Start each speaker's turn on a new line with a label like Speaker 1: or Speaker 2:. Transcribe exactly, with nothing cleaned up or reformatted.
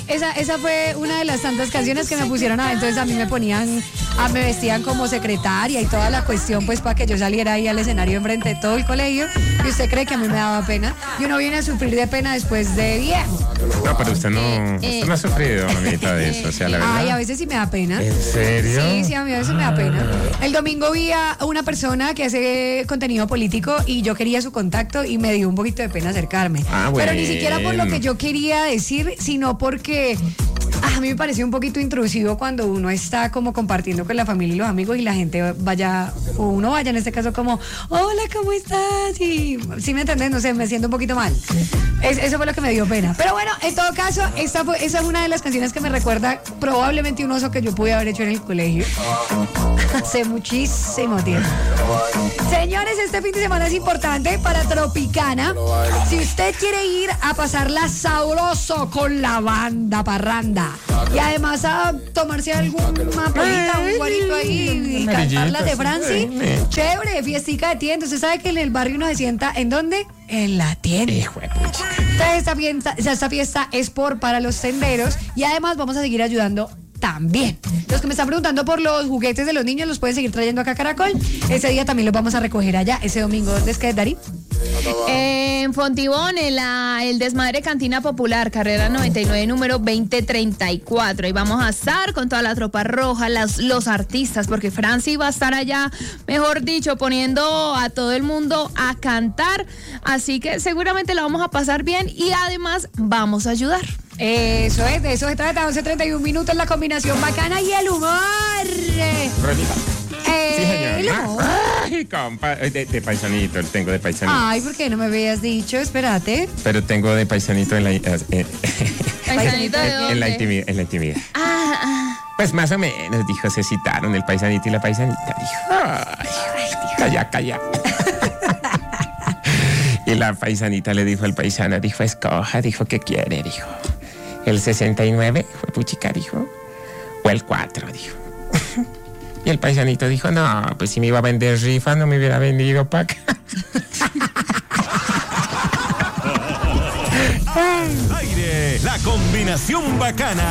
Speaker 1: esa, esa fue una de las tantas canciones que me pusieron a, entonces a mí me ponían, a, me vestían como secretaria y toda la cuestión, pues para que yo saliera ahí al escenario enfrente de todo el colegio. Y usted cree que a mí me daba pena. Y uno viene a sufrir de pena después de viejo.
Speaker 2: No, pero usted no, eh, usted no ha sufrido, mamita, de eso, o sea, la verdad.
Speaker 1: Ay, a veces sí me da pena.
Speaker 2: ¿En serio?
Speaker 1: Sí, sí, a mí a veces me da pena. El domingo vi a una persona que hace contenido político y yo quería su contacto y me dio un poquito de pena acercarme.
Speaker 2: Ah, bueno.
Speaker 1: Pero ni siquiera por lo que yo quería decir, sino porque a mí me pareció un poquito intrusivo cuando uno está como compartiendo con la familia y los amigos y la gente vaya, o uno vaya en este caso como, hola, ¿cómo estás? Y si me entendés, no sé, me siento un poquito mal. Es, eso fue lo que me dio pena. Pero bueno, en todo caso, esta fue, esa es una de las canciones que me recuerda probablemente un oso que yo pude haber hecho en el colegio hace muchísimo tiempo. Señores, este fin de semana es importante para Tropicana. Si usted quiere ir a pasarla sabroso con la banda parranda y además a tomarse alguna polita, un guarito ahí y cantar las de Franci, chévere, fiestica de tienda. Usted sabe que en el barrio uno se sienta, ¿en dónde? En la tienda.
Speaker 2: Hijo de pucha.
Speaker 1: Entonces esta fiesta, esta fiesta es por para los tenderos y además vamos a seguir ayudando también. Los que me están preguntando por los juguetes de los niños los pueden seguir trayendo acá a Caracol. Ese día también los vamos a recoger allá, ese domingo. ¿Dónde es que es, Dari?
Speaker 3: En Fontibón, en la, el Desmadre Cantina Popular, carrera noventa y nueve, número veinte treinta y cuatro. Ahí vamos a estar con toda la tropa roja, las, los artistas, porque Franci va a estar allá, mejor dicho, poniendo a todo el mundo a cantar. Así que seguramente la vamos a pasar bien y además vamos a ayudar.
Speaker 1: Eso es, de eso se trata. once treinta y un minutos, la combinación bacana y el humor.
Speaker 2: Ronita.
Speaker 1: Eh,
Speaker 2: Sí, señor.
Speaker 1: el humor.
Speaker 2: Ay, compa, de, de paisanito, tengo de paisanito.
Speaker 1: Ay, ¿por qué no me habías dicho? Espérate.
Speaker 2: Pero tengo de paisanito en la, eh,
Speaker 3: ¿Paisanito de dónde?
Speaker 2: en la intimidad. En la intimidad.
Speaker 3: Ah, ah.
Speaker 2: Pues más o menos, dijo, se citaron el paisanito y la paisanita. Dijo, ay, ay, calla, calla. Y la paisanita le dijo al paisano, dijo, escoja, dijo, ¿qué quiere? Dijo, el sesenta y nueve, fue puchica, dijo, o el cuatro, dijo. Y el paisanito dijo, no, pues si me iba a vender rifa, no me hubiera vendido para acá.
Speaker 4: Aire, la combinación bacana.